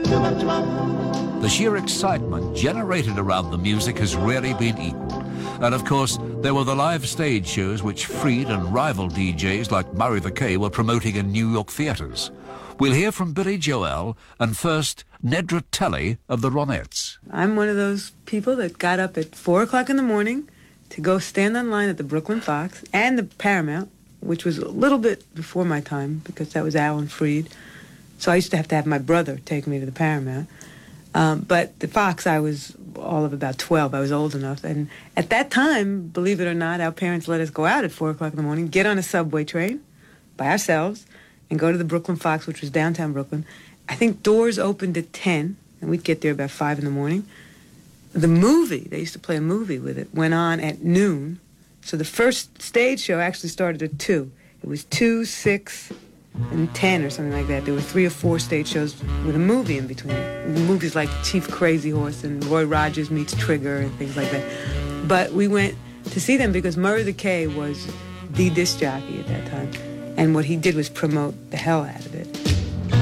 The sheer excitement generated around the music has rarely been equaled. And of course, there were the live stage shows which Freed and rival DJs like Murray the K were promoting in New York theatres. We'll hear from Billy Joel, and first, Nedra Talley of the Ronettes. I'm one of those people that got up at 4 o'clock in the morning to go stand on line at the Brooklyn Fox and the Paramount, which was a little bit before my time because that was Alan Freed. So I used to have my brother take me to the Paramount. But the Fox, I was all of about 12. I was old enough. And at that time, believe it or not, our parents let us go out at 4 o'clock in the morning, get on a subway train by ourselves, and go to the Brooklyn Fox, which was downtown Brooklyn. I think doors opened at 10, and we'd get there about 5 in the morning. The movie, they used to play a movie with it, went on at noon. So the first stage show actually started at 2. It was 2, 6, and 10 or something like that. There were 3 or 4 stage shows with a movie in between. Movies like Chief Crazy Horse and Roy Rogers Meets Trigger and things like that. But we went to see them because Murray the K was the disc jockey at that time. And what he did was promote the hell out of it.